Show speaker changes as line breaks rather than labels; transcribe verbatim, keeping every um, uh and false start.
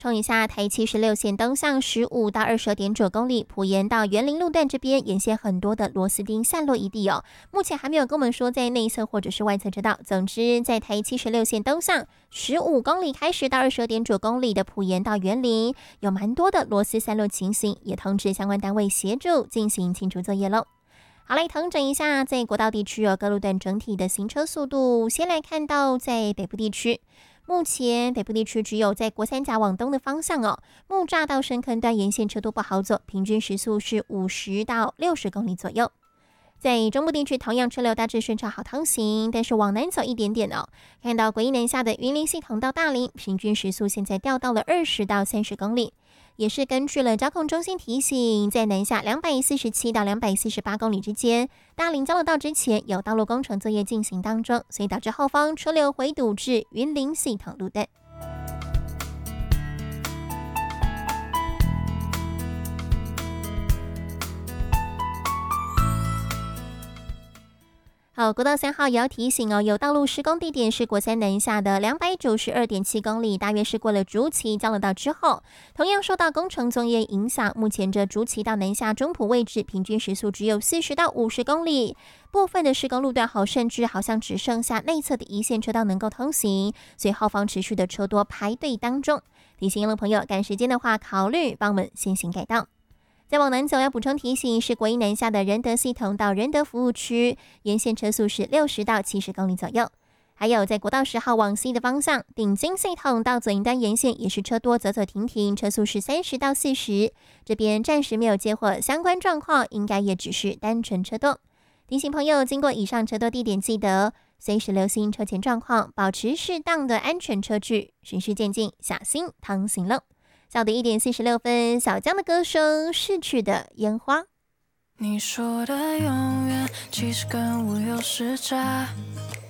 冲一下台七十六线东向十五到二十二点九公里，埔盐到园林路段这边沿线很多的螺丝钉散落一地哦。目前还没有跟我们说在内侧或者是外侧车道。总之，在台七十六线东向十五公里开始到二十二点九公里的埔盐到园林，有蛮多的螺丝散落情形，也通知相关单位协助进行清除作业喽。好，来统整一下，在国道地区有各路段整体的行车速度。先来看到在北部地区。目前北部地区只有在国三甲往东的方向哦，木栅到深坑段沿线车多不好走，平均时速是五十到六十公里左右。在中部地区同样车流大致顺畅好通行，但是往南走一点点哦，看到国一南下的云林系统到大林，平均时速现在掉到了二十到三十公里。也是根据了交控中心提醒，在南下两百四十七到两百四十八公里之间，大林交流道之前有道路工程作业进行当中，所以导致后方车流回堵至云林系统路段。好，国道三号也要提醒哦，有道路施工地点是国三南下的两百九十二点七公里，大约是过了竹崎交流道之后，同样受到工程作业影响，目前这竹崎到南下中埔位置平均时速只有四十到五十公里，部分的施工路段好，甚至好像只剩下内侧的一线车道能够通行，所以后方持续的车多排队当中，提醒了朋友赶时间的话，考虑帮我们先行改道。再往南走，要补充提醒是国一南下的仁德系统到仁德服务区，沿线车速是六十到七十公里左右。还有在国道十号往西的方向，顶金系统到左营端沿线也是车多，走走停停，车速是三十到四十。这边暂时没有接获相关状况，应该也只是单纯车多。提醒朋友，经过以上车多地点，记得随时留心车前状况，保持适当的安全车距，循序渐进，小心趟行喽。下午的一点四十六分，小江的歌声，逝去的烟花。
你说的永远，其实跟我有时差。